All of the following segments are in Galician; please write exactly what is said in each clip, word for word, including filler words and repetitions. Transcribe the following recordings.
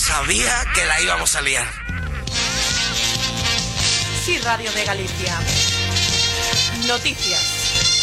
sabía que la íbamos a liar. Sí, Radio de Galicia. Noticias.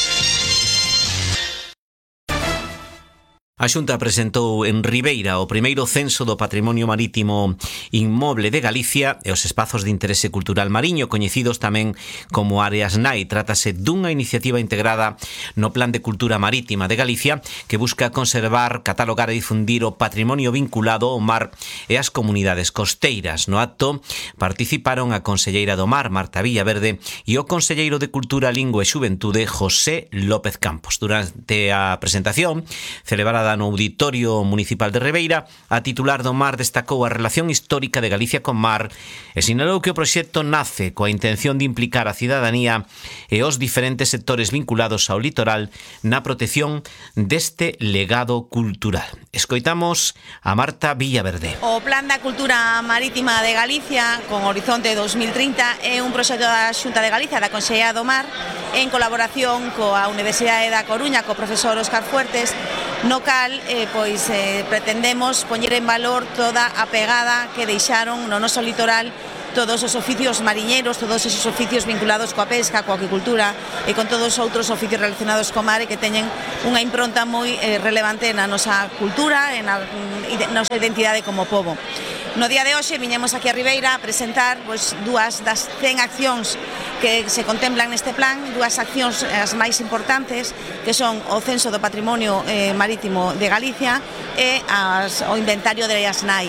A Xunta presentou en Ribeira o primeiro censo do patrimonio marítimo inmoble de Galicia e os espazos de interese cultural mariño, coñecidos tamén como áreas N A I. Trátase dunha iniciativa integrada no Plan de Cultura Marítima de Galicia que busca conservar, catalogar e difundir o patrimonio vinculado ao mar e ás comunidades costeiras. No acto participaron a conselleira do Mar, Marta Villaverde, e o conselleiro de Cultura, Lingua e Xuventude, José López Campos. Durante a presentación, celebrada no Auditorio Municipal de Ribeira, a titular do Mar destacou a relación histórica de Galicia con mar e sinalou que o proxecto nace coa intención de implicar a cidadanía e os diferentes sectores vinculados ao litoral na protección deste legado cultural. Escoitamos a Marta Villaverde. O Plan da Cultura Marítima de Galicia con horizonte dos mil trinta é un proxecto da Xunta de Galicia, da Consellería do Mar, en colaboración coa Universidade da Coruña, co profesor Óscar Fuertes, no cal eh, pois, eh, pretendemos poñer en valor toda a pegada que deixaron no noso litoral todos os oficios mariñeiros, todos esos oficios vinculados coa pesca, coa aquicultura e con todos os outros oficios relacionados co mar e que teñen unha impronta moi eh, relevante na nosa cultura e na nosa identidade como pobo. No día de hoxe viñemos aquí a Ribeira a presentar pois, dúas das cen accións que se contemplan neste plan, dúas accións as máis importantes, que son o censo do patrimonio eh, marítimo de Galicia e as, o inventario de as N A I.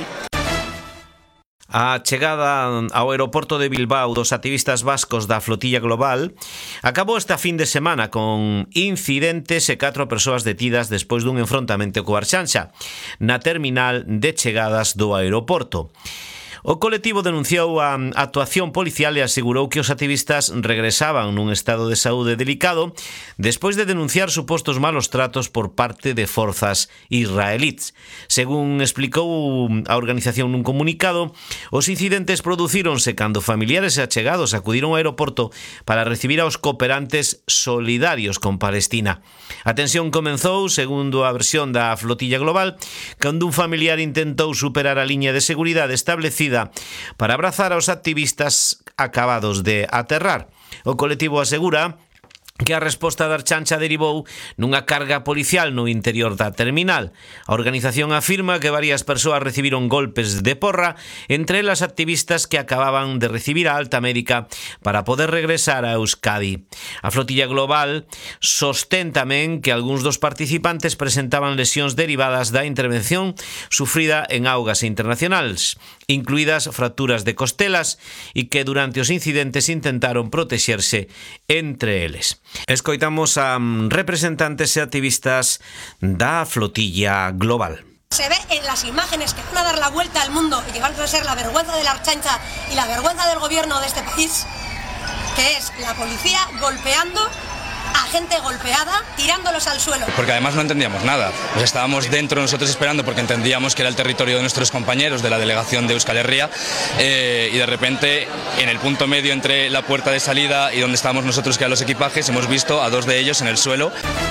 A chegada ao aeroporto de Bilbao dos activistas vascos da Flotilla Global acabou esta fin de semana con incidentes e catro persoas detidas despois dun enfrontamento co Arxanxa na terminal de chegadas do aeroporto. O colectivo denunciou a actuación policial e asegurou que os activistas regresaban nun estado de saúde delicado despois de denunciar supostos malos tratos por parte de forzas israelíes. Según explicou a organización nun comunicado, os incidentes producíronse cando familiares e achegados acudiron ao aeroporto para recibir aos cooperantes solidarios con Palestina. A tensión comenzou, segundo a versión da Flotilla Global, cando un familiar intentou superar a liña de seguridade establecida para abrazar aos activistas acabados de aterrar. O colectivo asegura que a resposta da Arxanxa derivou nunha carga policial no interior da terminal. A organización afirma que varias persoas recibiron golpes de porra, entre elas activistas que acababan de recibir a alta médica para poder regresar a Euskadi. A Flotilla Global sostén tamén que algúns dos participantes presentaban lesións derivadas da intervención sufrida en augas internacionais, incluídas fracturas de costelas, e que durante os incidentes intentaron protexerse entre eles. Escoitamos a representantes e activistas da Flotilla Global. Se ve en las imágenes que van a dar la vuelta al mundo y que van a ser la vergüenza de la Arxanxa y la vergüenza del gobierno de este país, que es la policía golpeando a gente golpeada, tirándolos al suelo. Porque además no entendíamos nada. Pues estábamos dentro nosotros esperando porque entendíamos que era el territorio de nuestros compañeros de la delegación de Euskal Herria eh, y de repente en el punto medio entre la puerta de salida y donde estábamos nosotros que eran los equipajes hemos visto a dos de ellos en el suelo.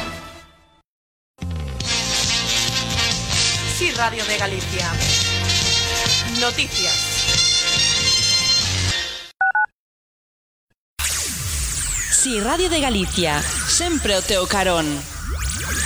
Sí, Radio de Galicia. Noticias. Si, Radio de Galicia, sempre o teu carón.